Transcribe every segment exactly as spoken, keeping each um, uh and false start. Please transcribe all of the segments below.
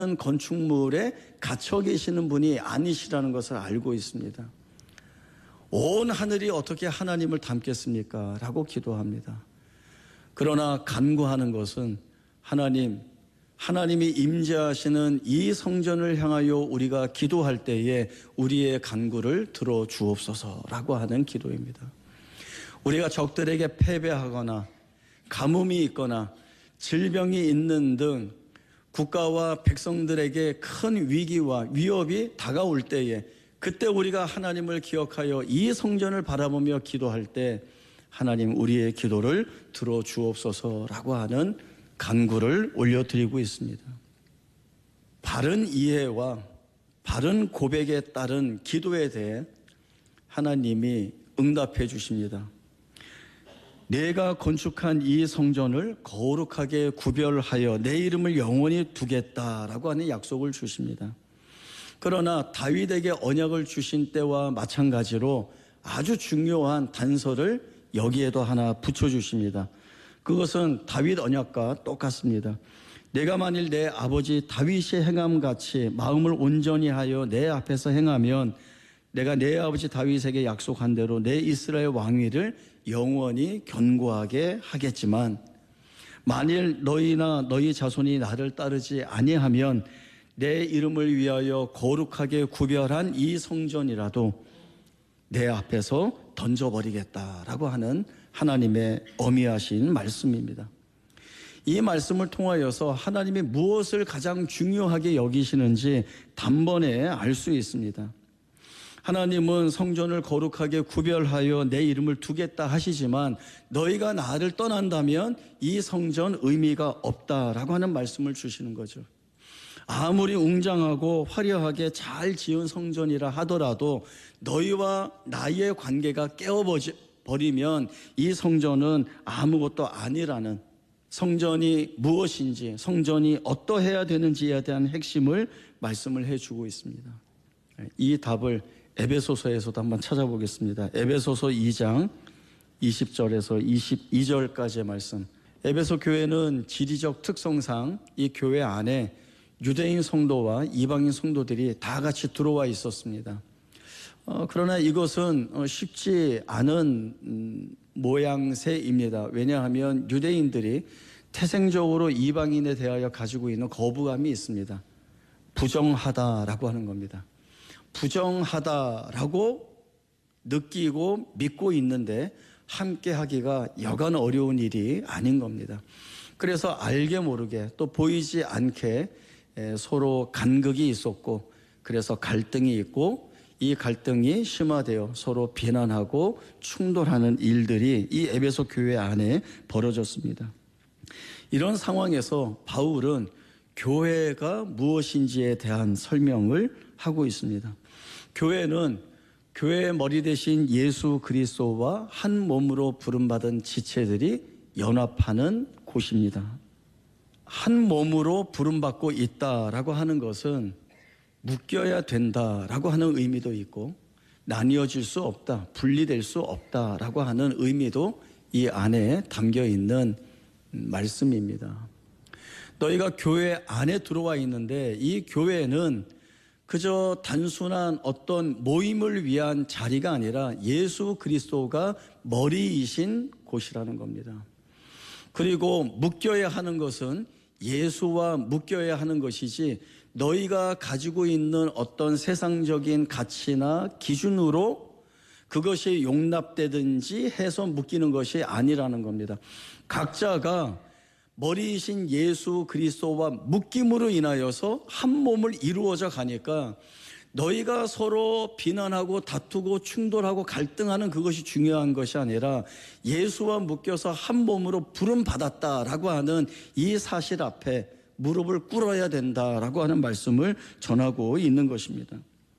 건축물에 갇혀 계시는 분이 아니시라는 것을 알고 있습니다. 온 하늘이 어떻게 하나님을 닮겠습니까? 라고 기도합니다. 그러나 간구하는 것은 하나님, 하나님이 임재하시는 이 성전을 향하여 우리가 기도할 때에 우리의 간구를 들어주옵소서라고 하는 기도입니다. 우리가 적들에게 패배하거나 가뭄이 있거나 질병이 있는 등 국가와 백성들에게 큰 위기와 위협이 다가올 때에 그때 우리가 하나님을 기억하여 이 성전을 바라보며 기도할 때 하나님 우리의 기도를 들어주옵소서라고 하는 간구를 올려드리고 있습니다. 바른 이해와 바른 고백에 따른 기도에 대해 하나님이 응답해 주십니다. 내가 건축한 이 성전을 거룩하게 구별하여 내 이름을 영원히 두겠다라고 하는 약속을 주십니다. 그러나 다윗에게 언약을 주신 때와 마찬가지로 아주 중요한 단서를 여기에도 하나 붙여주십니다. 그것은 다윗 언약과 똑같습니다. 내가 만일 내 아버지 다윗이 행함같이 마음을 온전히 하여 내 앞에서 행하면 내가 내 아버지 다윗에게 약속한 대로 내 이스라엘 왕위를 영원히 견고하게 하겠지만 만일 너희나 너희 자손이 나를 따르지 아니하면 내 이름을 위하여 거룩하게 구별한 이 성전이라도 내 앞에서 던져버리겠다라고 하는 하나님의 엄히하신 말씀입니다. 이 말씀을 통하여서 하나님이 무엇을 가장 중요하게 여기시는지 단번에 알 수 있습니다. 하나님은 성전을 거룩하게 구별하여 내 이름을 두겠다 하시지만 너희가 나를 떠난다면 이 성전 의미가 없다라고 하는 말씀을 주시는 거죠. 아무리 웅장하고 화려하게 잘 지은 성전이라 하더라도 너희와 나의 관계가 깨어버리면 이 성전은 아무것도 아니라는, 성전이 무엇인지, 성전이 어떠해야 되는지에 대한 핵심을 말씀을 해주고 있습니다. 이 답을 에베소서에서도 한번 찾아보겠습니다. 에베소서 이 장 이십 절에서 이십이 절까지의 말씀. 에베소 교회는 지리적 특성상 이 교회 안에 유대인 성도와 이방인 성도들이 다 같이 들어와 있었습니다. 어, 그러나 이것은 쉽지 않은 음, 모양새입니다. 왜냐하면 유대인들이 태생적으로 이방인에 대하여 가지고 있는 거부감이 있습니다. 부정하다라고 하는 겁니다. 부정하다라고 느끼고 믿고 있는데 함께 하기가 여간 어려운 일이 아닌 겁니다. 그래서 알게 모르게 또 보이지 않게 서로 간극이 있었고, 그래서 갈등이 있고, 이 갈등이 심화되어 서로 비난하고 충돌하는 일들이 이 에베소 교회 안에 벌어졌습니다. 이런 상황에서 바울은 교회가 무엇인지에 대한 설명을 하고 있습니다. 교회는 교회의 머리 대신 예수 그리스도와 한 몸으로 부름받은 지체들이 연합하는 곳입니다. 한 몸으로 부름받고 있다라고 하는 것은 묶여야 된다라고 하는 의미도 있고 나뉘어질 수 없다, 분리될 수 없다라고 하는 의미도 이 안에 담겨 있는 말씀입니다. 너희가 교회 안에 들어와 있는데 이 교회는 그저 단순한 어떤 모임을 위한 자리가 아니라 예수 그리스도가 머리이신 곳이라는 겁니다. 그리고 묶여야 하는 것은 예수와 묶여야 하는 것이지 너희가 가지고 있는 어떤 세상적인 가치나 기준으로 그것이 용납되든지 해서 묶이는 것이 아니라는 겁니다. 각자가 머리이신 예수 그리스도와 묶임으로 인하여서 한 몸을 이루어져 가니까 너희가 서로 비난하고 다투고 충돌하고 갈등하는 그것이 중요한 것이 아니라 예수와 묶여서 한 몸으로 부름받았다라고 하는 이 사실 앞에 무릎을 꿇어야 된다라고 하는 말씀을 전하고 있는 것입니다.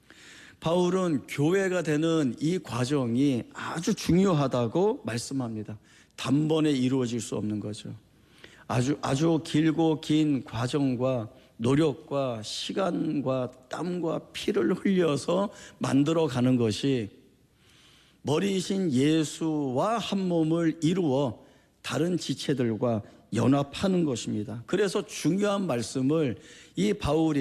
바울은 교회가 되는 이 과정이 아주 중요하다고 말씀합니다. 단번에 이루어질 수 없는 거죠. 아주 아주 길고 긴 과정과 노력과 시간과 땀과 피를 흘려서 만들어가는 것이 머리이신 예수와 한 몸을 이루어 다른 지체들과 연합하는 것입니다. 그래서 중요한 말씀을 이 바울이